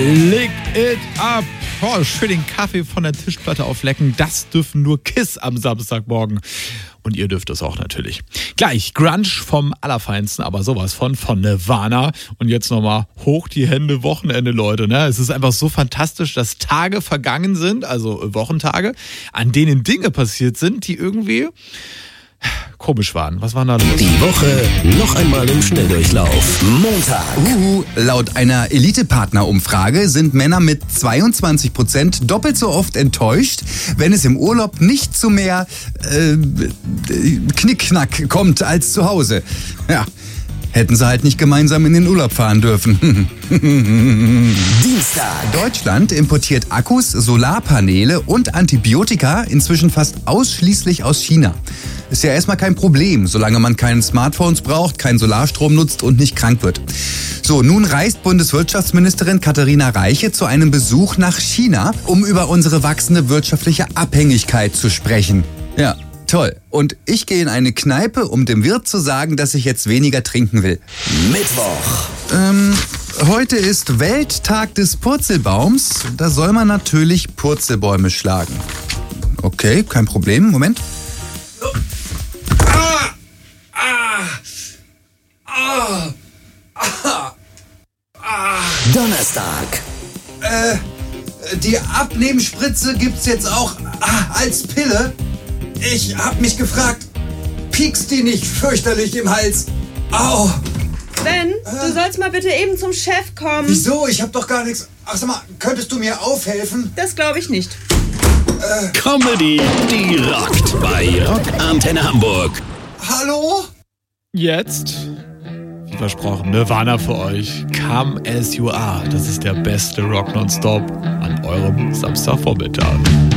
Lick it up. Oh, schön den Kaffee von der Tischplatte auflecken. Das dürfen nur KISS am Samstagmorgen. Und ihr dürft es auch natürlich. Gleich Grunge vom Allerfeinsten, aber sowas von Nirvana. Und jetzt nochmal hoch die Hände, Wochenende, Leute. Ne? Es ist einfach so fantastisch, dass Tage vergangen sind, also Wochentage, an denen Dinge passiert sind, die irgendwie komisch waren. Was war da los? Die Woche noch einmal im Schnelldurchlauf. Montag. Laut einer Elite-Partner-Umfrage sind Männer mit 22% doppelt so oft enttäuscht, wenn es im Urlaub nicht zu mehr Knickknack kommt als zu Hause. Ja, hätten sie halt nicht gemeinsam in den Urlaub fahren dürfen. Dienstag. Deutschland importiert Akkus, Solarpaneele und Antibiotika inzwischen fast ausschließlich aus China. Ist ja erstmal kein Problem, solange man keine Smartphones braucht, keinen Solarstrom nutzt und nicht krank wird. So, nun reist Bundeswirtschaftsministerin Katharina Reiche zu einem Besuch nach China, um über unsere wachsende wirtschaftliche Abhängigkeit zu sprechen. Ja, toll. Und ich gehe in eine Kneipe, um dem Wirt zu sagen, dass ich jetzt weniger trinken will. Mittwoch. Heute ist Welttag des Purzelbaums. Da soll man natürlich Purzelbäume schlagen. Okay, kein Problem. Moment. Donnerstag. Die Abnehmspritze gibt's jetzt auch als Pille. Ich hab mich gefragt, piekst die nicht fürchterlich im Hals? Au! Sven, du sollst mal bitte eben zum Chef kommen. Wieso? Ich hab doch gar nichts. Ach, sag mal, könntest du mir aufhelfen? Das glaube ich nicht. Comedy, die rockt bei Rock Antenne Hamburg. Hallo? Jetzt, wie versprochen, Nirvana für euch. Come as you are. Das ist der beste Rock nonstop an eurem Samstagvormittag.